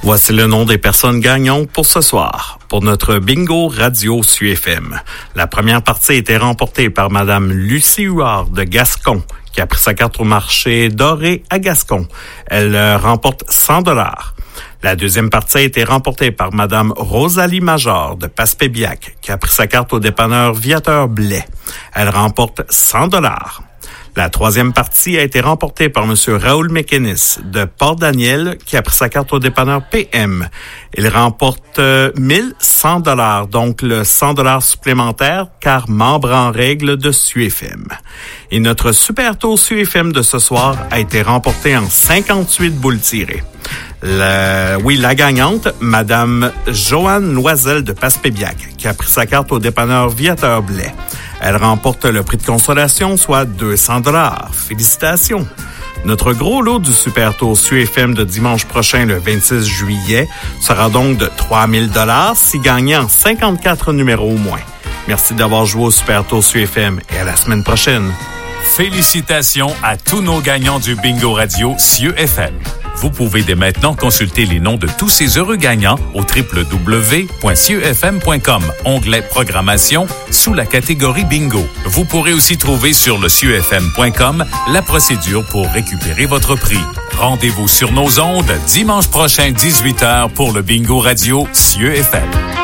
Voici le nom des personnes gagnantes pour ce soir, pour notre bingo radio SUFM. La première partie a été remportée par Madame Lucie Huard de Gascon, qui a pris sa carte au marché doré à Gascon. Elle remporte 100 $. La deuxième partie a été remportée par Madame Rosalie Major de Passepébiac, qui a pris sa carte au dépanneur Viateur Blais. Elle remporte 100 $. La troisième partie a été remportée par Monsieur Raoul Mécanis de Port-Daniel, qui a pris sa carte au dépanneur PM. Il remporte 1100 $, donc le 100 $ supplémentaire, car membre en règle de SUFM. Et notre super tour SUFM de ce soir a été remporté en 58 boules tirées. La gagnante, Madame Joanne Loisel de Passepébiac, qui a pris sa carte au dépanneur Viateur Blais. Elle remporte le prix de consolation, soit 200 $. Félicitations! Notre gros lot du Super Tour SUFM de dimanche prochain, le 26 juillet, sera donc de 3000 $ si gagné en 54 numéros au moins. Merci d'avoir joué au Super Tour SUFM et à la semaine prochaine. Félicitations à tous nos gagnants du Bingo Radio SUFM. Vous pouvez dès maintenant consulter les noms de tous ces heureux gagnants au www.siufm.com, onglet Programmation, sous la catégorie Bingo. Vous pourrez aussi trouver sur le siufm.com la procédure pour récupérer votre prix. Rendez-vous sur nos ondes dimanche prochain 18h pour le Bingo Radio SUFM.